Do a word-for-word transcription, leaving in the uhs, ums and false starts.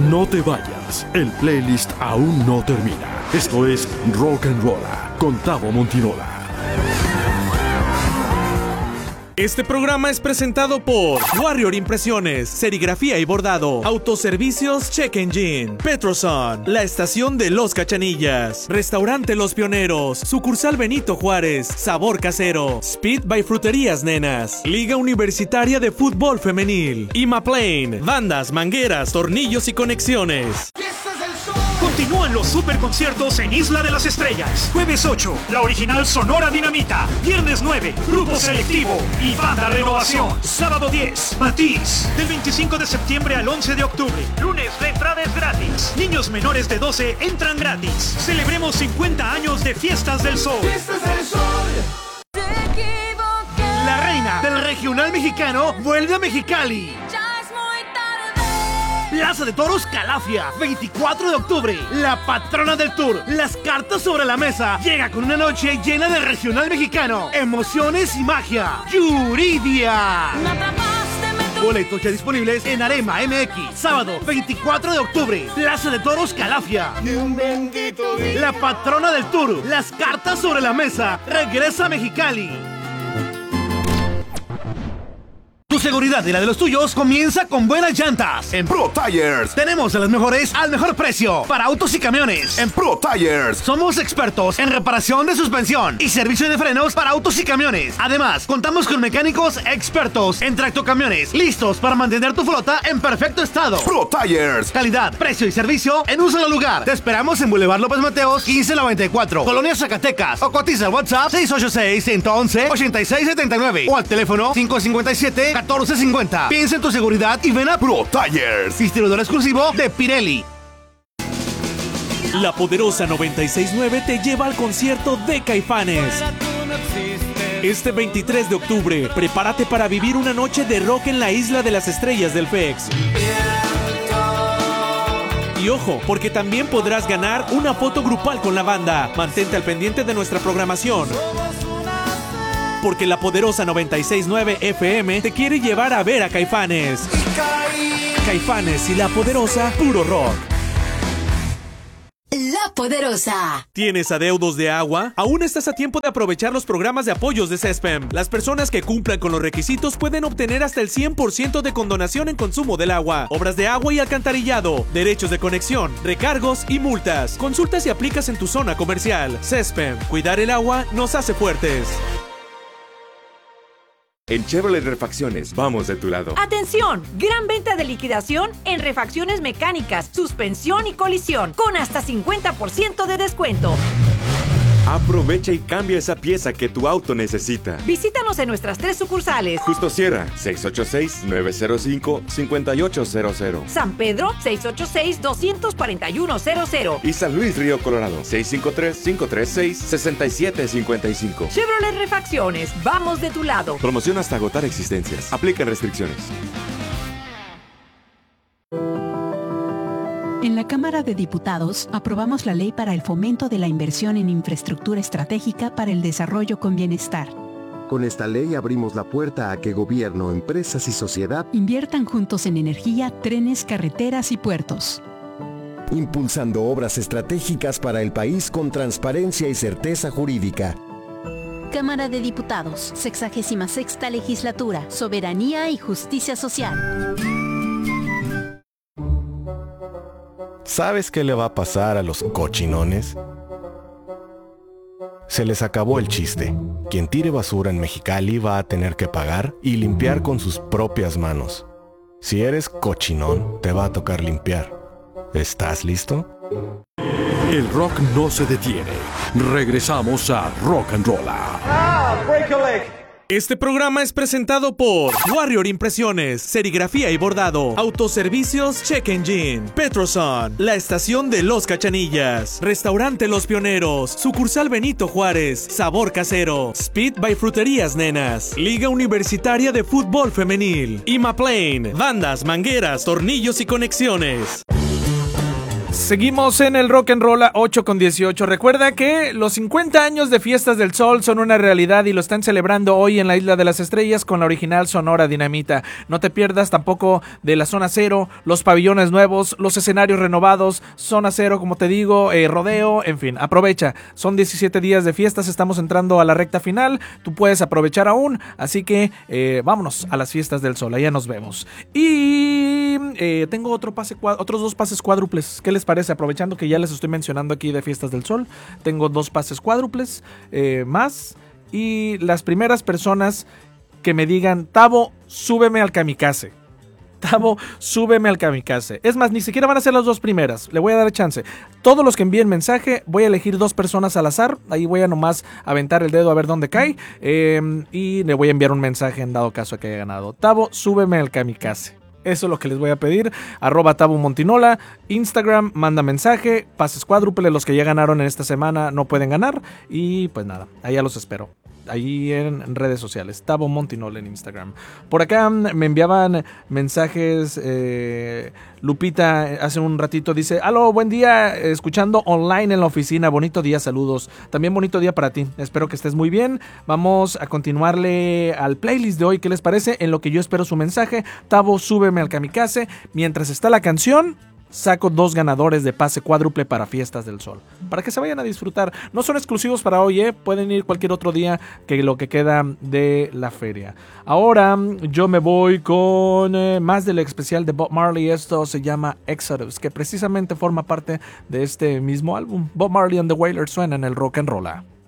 No te vayas, el playlist aún no termina. Esto es Rock and Rolla con Tavo Montinola. Este programa es presentado por Warrior Impresiones, Serigrafía y Bordado, Autoservicios Check Engine, Petroson, La Estación de Los Cachanillas, Restaurante Los Pioneros, Sucursal Benito Juárez, Sabor Casero, Speed by Fruterías Nenas, Liga Universitaria de Fútbol Femenil, Imaplane, Bandas, Mangueras, Tornillos y Conexiones. Continúan los superconciertos en Isla de las Estrellas. Jueves ocho, la original Sonora Dinamita. Viernes nueve, Grupo Selectivo y Banda Renovación. Sábado diez, Matiz. Del veinticinco de septiembre al once de octubre. Lunes, la entrada es gratis. Niños menores de doce entran gratis. Celebremos cincuenta años de Fiestas del Sol. Fiestas del Sol. Te equivoqué. La reina del regional mexicano vuelve a Mexicali. Plaza de Toros Calafia, veinticuatro de octubre. La patrona del tour, Las Cartas sobre la Mesa, llega con una noche llena de regional mexicano, emociones y magia. Yuridia. Boletos ya disponibles en Arema M X. Sábado veinticuatro de octubre, Plaza de Toros Calafia. La patrona del tour, Las Cartas sobre la Mesa, regresa a Mexicali. Tu seguridad y la de los tuyos comienza con buenas llantas. En Pro Tires tenemos a las mejores al mejor precio para autos y camiones. En Pro Tires somos expertos en reparación de suspensión y servicio de frenos para autos y camiones. Además, contamos con mecánicos expertos en tractocamiones, listos para mantener tu flota en perfecto estado. Pro Tires, calidad, precio y servicio en un solo lugar. Te esperamos en Boulevard López Mateos quince noventa y cuatro, Colonia Zacatecas, o cotiza al WhatsApp seis ocho seis, uno uno uno, ocho seis siete nueve o al teléfono cinco cinco siete, catorce cincuenta. Piensa en tu seguridad y ven a Pro Tires, distribuidor exclusivo de Pirelli. La Poderosa noventa y seis punto nueve te lleva al concierto de Caifanes. Este veintitrés de octubre, prepárate para vivir una noche de rock en la Isla de las Estrellas del F E X. Y ojo, porque también podrás ganar una foto grupal con la banda. Mantente al pendiente de nuestra programación, porque la Poderosa noventa y seis punto nueve F M te quiere llevar a ver a Caifanes. Caifanes y La Poderosa, puro rock. La Poderosa. ¿Tienes adeudos de agua? Aún estás a tiempo de aprovechar los programas de apoyos de CESPEM. Las personas que cumplan con los requisitos pueden obtener hasta el cien por ciento de condonación en consumo del agua, obras de agua y alcantarillado, derechos de conexión, recargos y multas. Consulta si aplicas en tu zona comercial. CESPEM. Cuidar el agua nos hace fuertes. En Chevrolet Refacciones, vamos de tu lado. ¡Atención! Gran venta de liquidación en refacciones mecánicas, suspensión y colisión, con hasta cincuenta por ciento de descuento. Aprovecha y cambia esa pieza que tu auto necesita. Visítanos en nuestras tres sucursales. Justo Sierra, seis ocho seis, nueve cero cinco, cinco ocho cero cero. San Pedro, seis ocho seis, dos cuatro uno cero cero. Y San Luis Río Colorado, seis cinco tres, cinco tres seis, seis siete cinco cinco. Chevrolet Refacciones, vamos de tu lado. Promoción hasta agotar existencias. Aplican restricciones. En la Cámara de Diputados, aprobamos la Ley para el Fomento de la Inversión en Infraestructura Estratégica para el Desarrollo con Bienestar. Con esta ley abrimos la puerta a que gobierno, empresas y sociedad inviertan juntos en energía, trenes, carreteras y puertos, impulsando obras estratégicas para el país con transparencia y certeza jurídica. Cámara de Diputados, sexagésima sexta Legislatura, Soberanía y Justicia Social. ¿Sabes qué le va a pasar a los cochinones? Se les acabó el chiste. Quien tire basura en Mexicali va a tener que pagar y limpiar con sus propias manos. Si eres cochinón, te va a tocar limpiar. ¿Estás listo? El rock no se detiene. Regresamos a Rock and Rolla. Ah, break a leg. Este programa es presentado por Warrior Impresiones, Serigrafía y Bordado, Autoservicios Check Engine, Petroson, La Estación de Los Cachanillas, Restaurante Los Pioneros, Sucursal Benito Juárez, Sabor Casero, Speed by Fruterías Nenas, Liga Universitaria de Fútbol Femenil, Imaplane, Bandas, Mangueras, Tornillos y Conexiones. Seguimos en el Rock and Roll ocho con dieciocho. Recuerda que los cincuenta años de Fiestas del Sol son una realidad y lo están celebrando hoy en la Isla de las Estrellas con la original Sonora Dinamita. No te pierdas tampoco de la Zona Cero, los pabellones nuevos, los escenarios renovados, Zona Cero, como te digo, eh, rodeo, en fin, aprovecha. Son diecisiete días de fiestas, estamos entrando a la recta final, tú puedes aprovechar aún, así que eh, vámonos a las Fiestas del Sol, allá nos vemos. Y eh, tengo otro pase, otros dos pases cuádruples, ¿qué les parece? Aprovechando que ya les estoy mencionando aquí de Fiestas del Sol, tengo dos pases cuádruples eh, más, y las primeras personas que me digan, Tavo, súbeme al kamikaze. Tavo, súbeme al kamikaze. Es más, ni siquiera van a ser las dos primeras. Le voy a dar chance. Todos los que envíen mensaje, voy a elegir dos personas al azar. Ahí voy a nomás aventar el dedo a ver dónde cae. Eh, y le voy a enviar un mensaje en dado caso que haya ganado. Tavo, súbeme al kamikaze. Eso es lo que les voy a pedir. Arroba Tavo Montinola. Instagram, manda mensaje. Pases cuádruples. Los que ya ganaron en esta semana no pueden ganar. Y pues nada, allá los espero. Ahí en redes sociales, Tavo Montinola en Instagram. Por acá me enviaban mensajes. eh, Lupita hace un ratito dice: aló, buen día, escuchando online en la oficina. Bonito día, saludos. También bonito día para ti, espero que estés muy bien. Vamos a continuarle al playlist de hoy. ¿Qué les parece? En lo que yo espero su mensaje. Tavo, súbeme al kamikaze. Mientras está la canción, saco dos ganadores de pase cuádruple para Fiestas del Sol, para que se vayan a disfrutar. No son exclusivos para hoy, ¿eh? Pueden ir cualquier otro día que lo que queda de la feria. Ahora yo me voy con eh, más del especial de Bob Marley. Esto se llama Exodus, que precisamente forma parte de este mismo álbum. Bob Marley and the Wailers suena en el Rock and Roll.